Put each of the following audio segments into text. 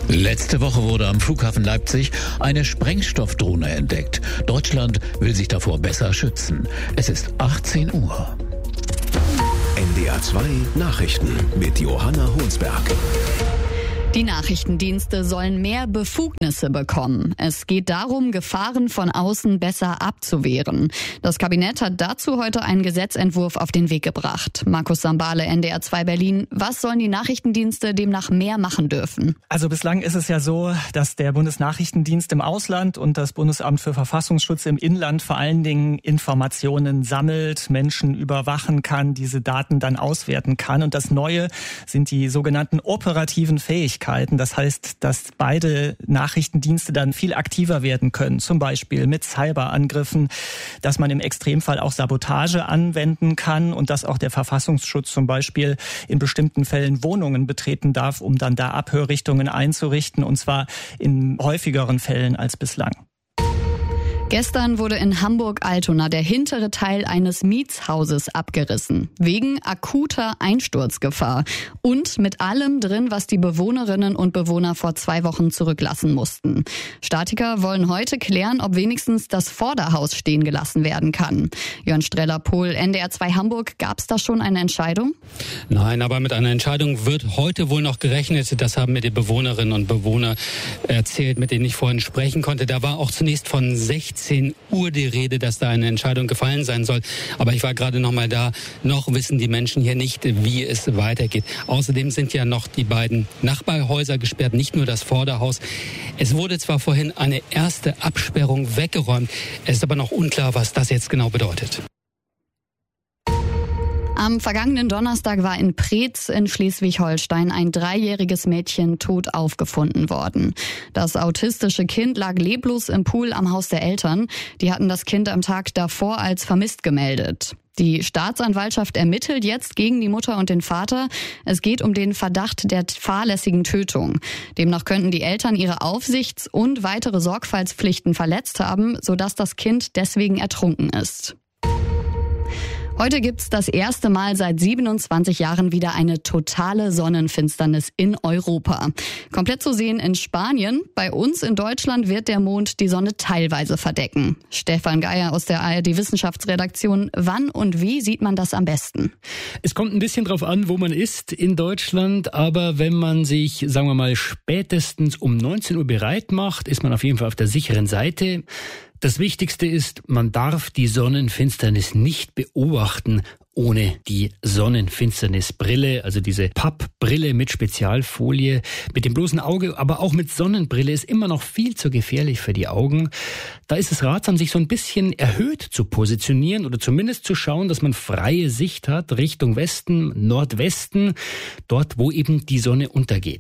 Letzte Woche wurde am Flughafen Leipzig eine Sprengstoffdrohne entdeckt. Deutschland will sich davor besser schützen. Es ist 18 Uhr. NDR 2 Nachrichten mit Johanna Honsberg. Die Nachrichtendienste sollen mehr Befugnisse bekommen. Es geht darum, Gefahren von außen besser abzuwehren. Das Kabinett hat dazu heute einen Gesetzentwurf auf den Weg gebracht. Markus Sambale, NDR 2 Berlin. Was sollen die Nachrichtendienste demnach mehr machen dürfen? Also bislang ist es ja so, dass der Bundesnachrichtendienst im Ausland und das Bundesamt für Verfassungsschutz im Inland vor allen Dingen Informationen sammelt, Menschen überwachen kann, diese Daten dann auswerten kann. Und das Neue sind die sogenannten operativen Fähigkeiten. Das heißt, dass beide Nachrichtendienste dann viel aktiver werden können, zum Beispiel mit Cyberangriffen, dass man im Extremfall auch Sabotage anwenden kann und dass auch der Verfassungsschutz zum Beispiel in bestimmten Fällen Wohnungen betreten darf, um dann da Abhörrichtungen einzurichten, und zwar in häufigeren Fällen als bislang. Gestern wurde in Hamburg-Altona der hintere Teil eines Mietshauses abgerissen, wegen akuter Einsturzgefahr und mit allem drin, was die Bewohnerinnen und Bewohner vor 2 Wochen zurücklassen mussten. Statiker wollen heute klären, ob wenigstens das Vorderhaus stehen gelassen werden kann. Jörn Streller-Pohl, NDR 2 Hamburg, gab es da schon eine Entscheidung? Nein, aber mit einer Entscheidung wird heute wohl noch gerechnet. Das haben mir die Bewohnerinnen und Bewohner erzählt, mit denen ich vorhin sprechen konnte. Da war auch zunächst von 16 Uhr die Rede, dass da eine Entscheidung gefallen sein soll. Aber ich war gerade noch mal da. Noch wissen die Menschen hier nicht, wie es weitergeht. Außerdem sind ja noch die beiden Nachbarhäuser gesperrt, nicht nur das Vorderhaus. Es wurde zwar vorhin eine erste Absperrung weggeräumt. Es ist aber noch unklar, was das jetzt genau bedeutet. Am vergangenen Donnerstag war in Preetz in Schleswig-Holstein ein 3-jähriges Mädchen tot aufgefunden worden. Das autistische Kind lag leblos im Pool am Haus der Eltern. Die hatten das Kind am Tag davor als vermisst gemeldet. Die Staatsanwaltschaft ermittelt jetzt gegen die Mutter und den Vater. Es geht um den Verdacht der fahrlässigen Tötung. Demnach könnten die Eltern ihre Aufsichts- und weitere Sorgfaltspflichten verletzt haben, sodass das Kind deswegen ertrunken ist. Heute gibt's das erste Mal seit 27 Jahren wieder eine totale Sonnenfinsternis in Europa. Komplett zu sehen in Spanien. Bei uns in Deutschland wird der Mond die Sonne teilweise verdecken. Stefan Geier aus der ARD-Wissenschaftsredaktion. Wann und wie sieht man das am besten? Es kommt ein bisschen drauf an, wo man ist in Deutschland. Aber wenn man sich, sagen wir mal, spätestens um 19 Uhr bereit macht, ist man auf jeden Fall auf der sicheren Seite. Das Wichtigste ist, man darf die Sonnenfinsternis nicht beobachten ohne die Sonnenfinsternisbrille, also diese Pappbrille mit Spezialfolie. Mit dem bloßen Auge, aber auch mit Sonnenbrille ist immer noch viel zu gefährlich für die Augen. Da ist es ratsam, sich so ein bisschen erhöht zu positionieren oder zumindest zu schauen, dass man freie Sicht hat Richtung Westen, Nordwesten, dort, wo eben die Sonne untergeht.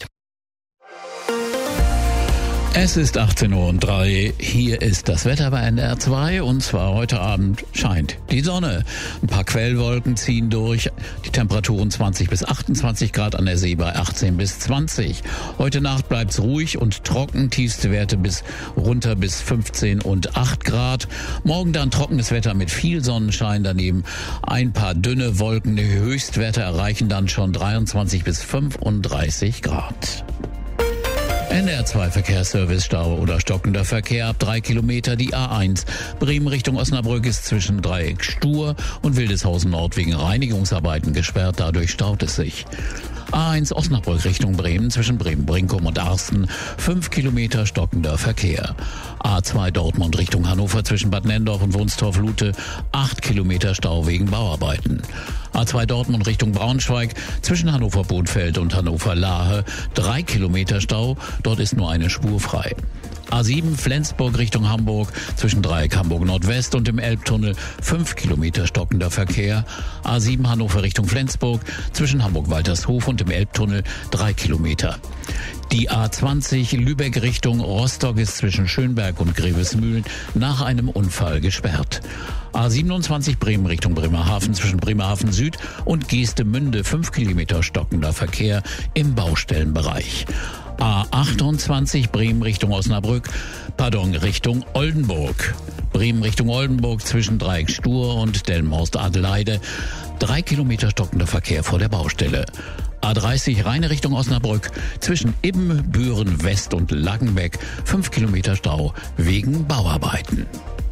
Es ist 18:03 Uhr. Hier ist das Wetter bei NDR 2 und zwar heute Abend scheint die Sonne. Ein paar Quellwolken ziehen durch. Die Temperaturen 20 bis 28 Grad, an der See bei 18 bis 20. Heute Nacht bleibt's ruhig und trocken. Tiefste Werte runter bis 15 und 8 Grad. Morgen dann trockenes Wetter mit viel Sonnenschein. Daneben ein paar dünne Wolken. Die Höchstwerte erreichen dann schon 23 bis 35 Grad. NDR 2 Verkehrsservice, Stau oder stockender Verkehr ab 3 Kilometer. Die A1 Bremen Richtung Osnabrück ist zwischen Dreieck Stur und Wildeshausen Nord wegen Reinigungsarbeiten gesperrt. Dadurch staut es sich. A1 Osnabrück Richtung Bremen zwischen Bremen-Brinkum und Arsten 5 Kilometer stockender Verkehr. A2 Dortmund Richtung Hannover zwischen Bad Nenndorf und Wunstorf-Lute 8 Kilometer Stau wegen Bauarbeiten. A2 Dortmund Richtung Braunschweig zwischen Hannover-Bothfeld und Hannover-Lahe 3 Kilometer Stau, dort ist nur eine Spur frei. A7 Flensburg Richtung Hamburg zwischen Dreieck Hamburg Nordwest und dem Elbtunnel 5 Kilometer stockender Verkehr. A7 Hannover Richtung Flensburg zwischen Hamburg-Waltershof und dem Elbtunnel 3 Kilometer. Die A20 Lübeck Richtung Rostock ist zwischen Schönberg und Grevesmühlen nach einem Unfall gesperrt. A27 Bremen Richtung Bremerhaven zwischen Bremerhaven Süd und Geestemünde 5 Kilometer stockender Verkehr im Baustellenbereich. A28 Bremen Richtung Osnabrück, Richtung Oldenburg. Bremen Richtung Oldenburg zwischen Dreieck Stur und Delmenhorst Adeleide 3 Kilometer stockender Verkehr vor der Baustelle. A30 reine Richtung Osnabrück zwischen Ibbenbüren West und Langenbeck 5 Kilometer Stau wegen Bauarbeiten.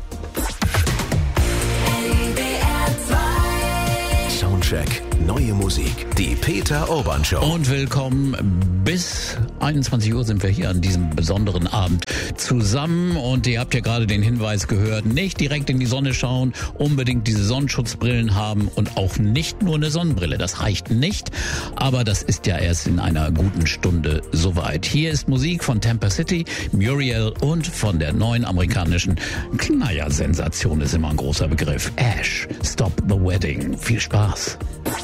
Soundcheck. Neue Musik. Die Peter Urban Show. Und willkommen. Bis 21 Uhr sind wir hier an diesem besonderen Abend zusammen. Und ihr habt ja gerade den Hinweis gehört, nicht direkt in die Sonne schauen, unbedingt diese Sonnenschutzbrillen haben und auch nicht nur eine Sonnenbrille. Das reicht nicht, aber das ist ja erst in einer guten Stunde soweit. Hier ist Musik von Tampa City, Muriel und von der neuen amerikanischen Sensation ist immer ein großer Begriff. Ash, Stop the Wedding. Viel Spaß.